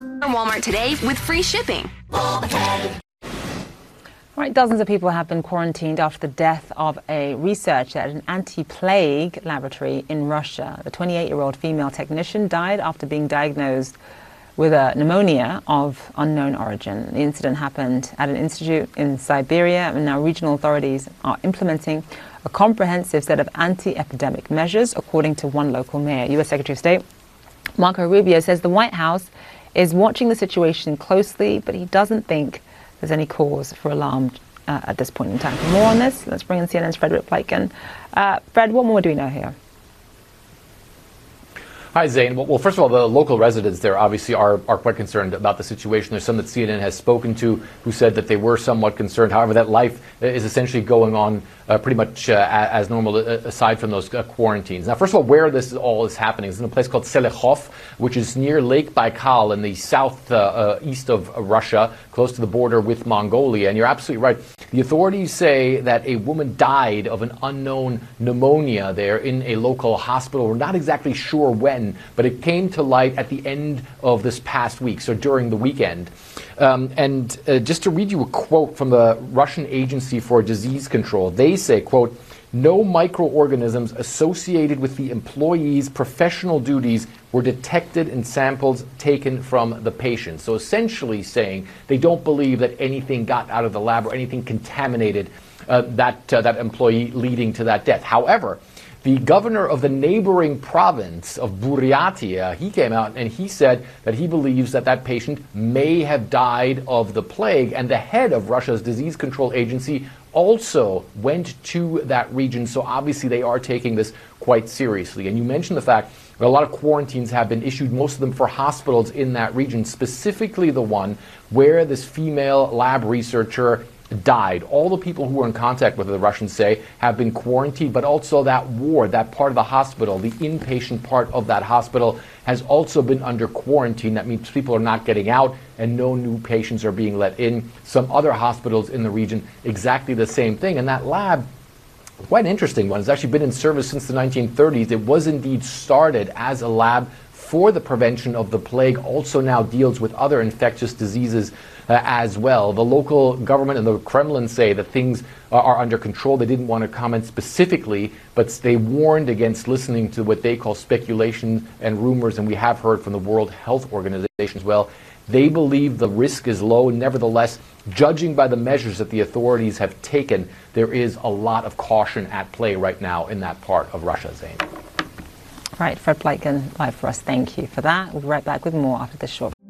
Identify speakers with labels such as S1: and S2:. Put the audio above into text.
S1: Walmart today with free shipping.
S2: Right, dozens of people have been quarantined after the death of a researcher at an anti-plague laboratory in Russia. The 28-year-old female technician died after being diagnosed with a pneumonia of unknown origin. The incident happened at an institute in Siberia, and now regional authorities are implementing a comprehensive set of anti-epidemic measures, according to one local mayor. U.S. Secretary of State Marco Rubio says the White House is watching the situation closely, but he doesn't think there's any cause for alarm at this point in time. For more on this, let's bring in CNN's Frederick Pleitgen. Fred, what more do we know here?
S3: Hi, Zain. Well, first of all, the local residents there obviously are quite concerned about the situation. There's some that CNN has spoken to who said that they were somewhat concerned. However, that life is essentially going on pretty much as normal, aside from those quarantines. Now, first of all, where this all is happening is in a place called Selekhov, which is near Lake Baikal in the southeast of Russia, close to the border with Mongolia. And you're absolutely right. The authorities say that a woman died of an unknown pneumonia there in a local hospital. We're not exactly sure when, but it came to light at the end of this past week, so during the weekend. Just to read you a quote from the Russian Agency for Disease Control, they say, quote, "No microorganisms associated with the employee's professional duties were detected in samples taken from the patient." So essentially saying they don't believe that anything got out of the lab or anything contaminated that employee, leading to that death. However, the governor of the neighboring province of Buryatia, he came out and he said that he believes that that patient may have died of the plague, and the head of Russia's disease control agency also went to that region. So obviously they are taking this quite seriously. And you mentioned the fact that a lot of quarantines have been issued, most of them for hospitals in that region, specifically the one where this female lab researcher died. All the people who were in contact with her, the Russians say, have been quarantined, but also that ward, that part of the hospital, the inpatient part of that hospital, has also been under quarantine. That means people are not getting out and no new patients are being let in. Some other hospitals in the region, exactly the same thing. And that lab, quite an interesting one, it's actually been in service since the 1930s. It was indeed started as a lab for the prevention of the plague, also now deals with other infectious diseases as well. The local government and the Kremlin say that things are under control. They didn't want to comment specifically, but they warned against listening to what they call speculation and rumors, and we have heard from the World Health Organization as well. They believe the risk is low. Nevertheless, judging by the measures that the authorities have taken, there is a lot of caution at play right now in that part of Russia, Zain.
S2: Right, Fred Pleitgen live for us. Thank you for that. We'll be right back with more after this short